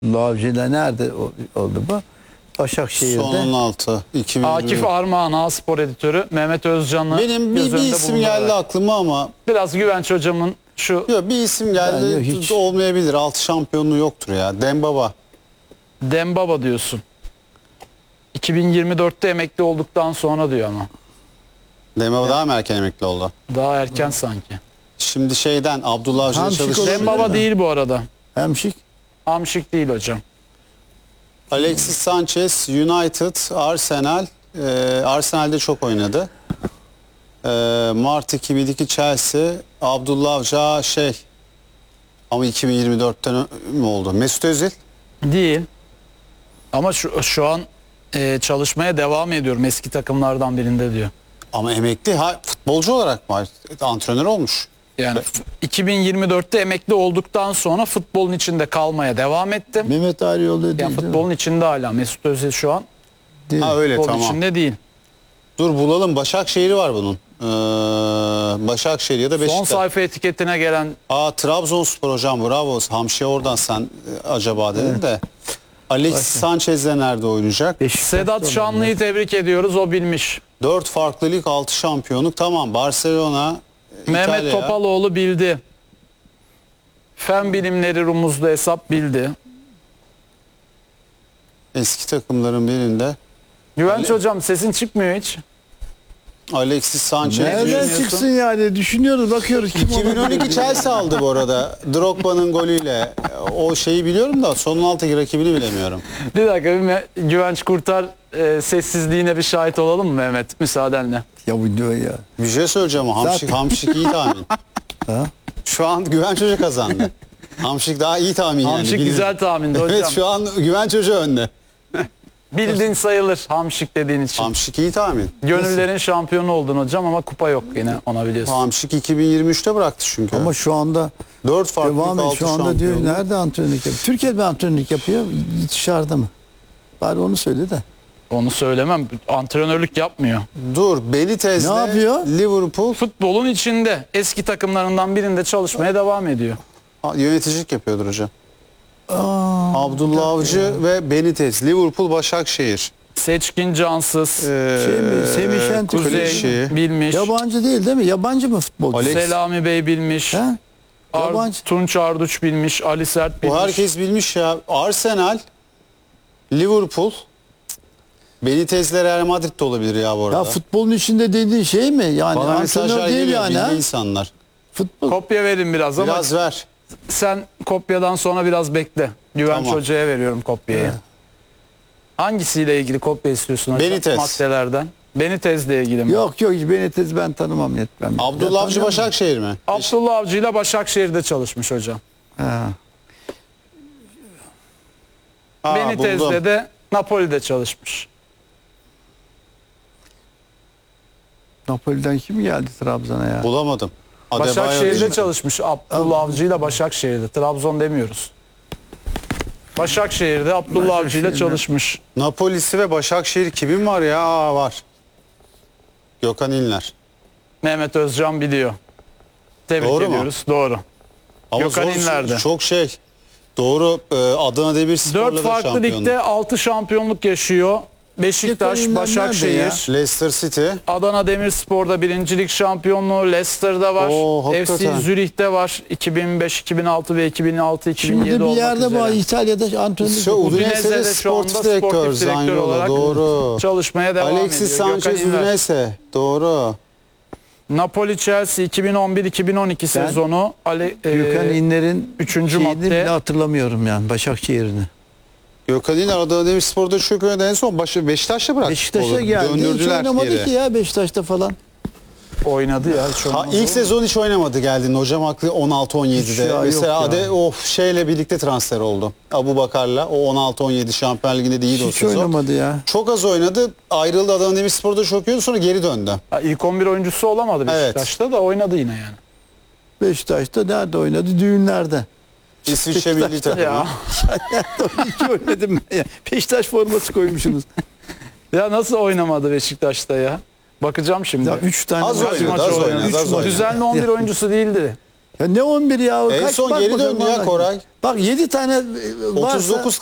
Lavcı'da nerede oldu bu? Başakşehir'de. Son 16. 2020. Akif Armağan, A-Spor editörü. Mehmet Özcan'ı Benim göz bir önünde isim geldi bulundurarak. aklıma ama Biraz Güvenç hocamın şu yok, bir isim geldi. Yani hiç. Olmayabilir. 6 şampiyonluğu yoktur ya. Dembaba. Dembaba diyorsun. 2024'te emekli olduktan sonra diyor ama. Dembaba daha mı erken emekli oldu? Daha erken sanki. Şimdi şeyden Abdullah Avcı'da Hamşik çalıştı. olabilir Dembaba mi? değil bu arada. Hemşik. Hamşik değil hocam. Alexis Sanchez, United, Arsenal. Arsenal'de çok oynadı. Mart 2002 Chelsea. Abdullah Avcı ama 2024'ten mi oldu? Mesut Özil. Değil. Ama şu an çalışmaya devam ediyorum. Eski takımlardan birinde diyor. Ama emekli futbolcu olarak mı? Antrenör olmuş. Yani 2024'te emekli olduktan sonra futbolun içinde kalmaya devam ettim. Mehmet Arioğlu değil. Yani değil mi? futbolun içinde hala. Mesut Özil şu an Değil. Ha öyle, futbolun tamam. içinde değil. Dur bulalım. Başakşehir'i var bunun. Başakşehir ya da Son Beşiktaş. sayfa etiketine gelen Trabzonspor hocam, bravo. Hamşe oradan sen acaba dedin de. Alexis Sanchez'le nerede oynayacak? Beşiktaş'ta Sedat olabilir. Şanlı'yı tebrik ediyoruz. O bilmiş. 4 farklı lig, 6 şampiyonluk. Tamam, Barcelona, Mehmet İtalya. Topaloğlu bildi. Fen bilimleri rumuzlu hesap bildi. Eski takımların birinde. Güvenç hocam sesin çıkmıyor hiç. Alexis Sanchez. Nereden düşünüyorsun? çıksın yani? Düşünüyoruz, bakıyoruz. Kim 2012 Chelsea aldı bu arada. Drogba'nın golüyle. O şeyi biliyorum da son 16 rakibini bilemiyorum. Bir dakika Güvenç Kurtar sessizliğine bir şahit olalım mı Mehmet müsaadenle? Ya bu diyor ya. Bir şey söyleyeceğim ama Zaten- Hamşik iyi tahmin. Ha? Şu an Güvenç Hoca kazandı. Hamşik daha iyi tahmin yani. Hamşik güzel tahmindi hocam. Evet, şu an Güvenç Hoca önde. Bildin sayılır Hamşik dediğin için. Hamşik iyi tahmin. Gönüllerin şampiyonu oldun hocam ama kupa yok yine ona biliyorsun. Hamşik 2023'te bıraktı çünkü. Ama şu anda 4 farklı devam et. 6 Şu anda diyor şampiyonluk. nerede antrenörlük yapıyor? Türkiye'de antrenörlük yapıyor. Dışarıda mı? Bari onu söyle de. Onu söylemem. Antrenörlük yapmıyor. Dur, Benitez'le Ne yapıyor? Liverpool Futbolun içinde eski takımlarından birinde çalışmaya devam ediyor. yöneticilik yapıyordur hocam. Aa, Abdullah Avcı ve Benitez, Liverpool, Başakşehir. Seçkin Cansız, Semih Şentürk. Kuzey Kuzey. bilmiş, yabancı değil mi? Yabancı mı futbolcu? Alex- Selami Bey bilmiş, Ha? Yabancı. Tunç Arduç bilmiş, Ali Sert bilmiş. Bu herkes bilmiş ya. Arsenal, Liverpool, Benitez'le Real Madrid de olabilir ya bu arada. Ya futbolun içinde dediğin şey mi? Yani Bana mesajlar antrenör değil geliyor, yani. Ha? bilgi insanlar. Futbol. Kopya verin biraz ama Biraz ver. sen kopyadan sonra biraz bekle. Güvenç Tamam. Hoca'ya veriyorum kopyayı. Hangisiyle ilgili kopya istiyorsun hocam? Benitez. Maddelerden. Benitez'le ilgili mi? Yok hiç Benitez ben tanımam yetmem. Abdullah Avcı Başakşehir mi? Abdullah Avcı ile Başakşehir'de çalışmış hocam. Ha. Benitez'le buldum. de Napoli'de çalışmış. Napoli'den kim geldi Trabzon'a ya? Bulamadım. Adebayo Başakşehir'de değil mi? çalışmış. Abdullah Avcı ile Başakşehir'de. Trabzon demiyoruz. Başakşehir'de Abdullah Avcı ile Başakşehir'de. çalışmış. Napoli'si ve Başakşehir kimin var ya? Var. Gökhan İnler. Mehmet Özcan biliyor. Tebrik Doğru mu? ediyoruz. Doğru. Ama Gökhan İnler'de. çok Doğru. Adana Demirspor'la 4 da farklı şampiyonluk. ligde 6 şampiyonluk yaşıyor. Beşiktaş, Gökhan İnler Başakşehir, nerede Leicester City. Adana Demirspor'da birincilik şampiyonluğu, Leicester'da var, Oo, hakikaten. FC Zürih'te var, 2005, 2006 ve 2006, 2007 Şimdi bir olmak yerde üzere. bu İtalya'da antrenörlük Şu yapıyor. Udinese'de Udinese'de şu anda sportif direktör sportif direktör Zaniolo, olarak doğru. çalışmaya devam Alexis ediyor. Sanchez Gökhan İnler. Udinese, doğru. Napoli Chelsea 2011-2012 sezonu Gökhan İnler'in üçüncü şeyini madde. bile hatırlamıyorum yani Başakşehir'ini. Gökhan İnler Adana Demirspor'da çok oynadı, en son Beşiktaş'ta bıraktı. Beşiktaş'a futbolu. geldi. Hiç Döndürdüler oynamadı geri. ki ya Beşiktaş'ta falan. oynadı ya. Hiç Ha, oynamadı. ilk sezon hiç oynamadı geldiğinde hocam haklı, 16-17'de. Hiç ya, Mesela yok ya. şeyle birlikte transfer oldu. Abu Bakar'la o 16-17 Şampiyon Ligi'nde değildi o Hiç sezon. oynamadı ya. Çok az oynadı. Ayrıldı, Adana Demirspor'da çok iyiydi, sonra geri döndü. Ha, İlk 11 oyuncusu olamadı Evet. Beşiktaş'ta da oynadı yine yani. Beşiktaş'ta nerede oynadı? Düğünlerde. İsviçre milli takımı. Ya. Hiç oynadım ben ya. Beşiktaş forması koymuşsunuz. Ya nasıl oynamadı Beşiktaş'ta ya? Bakacağım şimdi. Ya 3 tane Az maç oynadı, maç az oynadı. oynadı, Üç az maç. oynadı. Düzenli 11 oyuncusu değildi. Ya ne 11 ya? En Kaç son bak geri bakalım döndü ya Allah Koray. aşkına. Bak 7 tane varsa 39